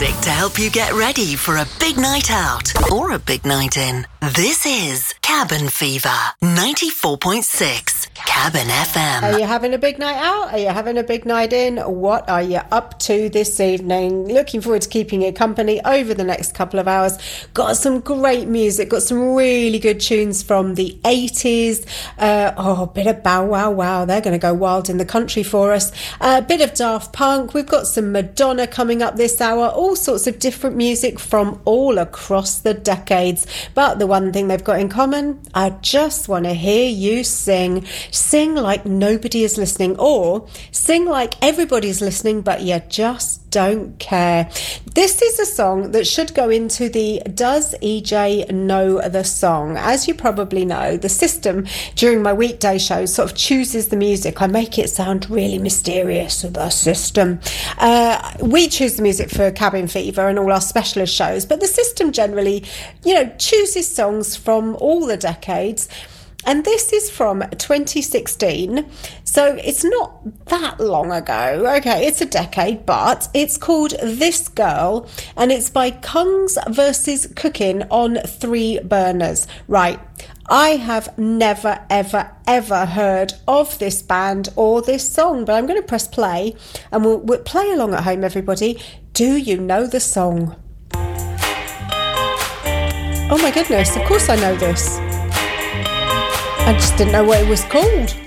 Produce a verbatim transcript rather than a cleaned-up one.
music to help you get ready for a big night out or a big night in. This is Cabin Fever, ninety-four point six Cabin F M. Are you having a big night out? Are you having a big night in? What are you up to this evening? Looking forward to keeping you company over the next couple of hours. Got some great music, got some really good tunes from the eighties. Uh, oh, a bit of Bow Wow Wow. They're going to go wild in the country for us. A bit of Daft Punk. We've got some Madonna coming up this hour. All sorts of different music from all across the decades. But the one thing they've got in common, I just want to hear you sing. Sing like nobody is listening, or sing like everybody's listening, but you just don't care. This is a song that should go into the Does E J Know the Song? As you probably know, the system during my weekday shows sort of chooses the music. I make it sound really mysterious, the system. Uh, we choose the music for Cabin Fever and all our specialist shows, but the system generally, you know, chooses songs from all the decades. And this is from twenty sixteen, so it's not that long ago. Okay, it's a decade, but it's called This Girl, and it's by Kungs versus Cooking on Three Burners. Right, I have never, ever, ever heard of this band or this song, but I'm going to press play, and we'll, we'll play along at home, everybody. Do you know the song? Oh my goodness, of course I know this. I just didn't know what it was called.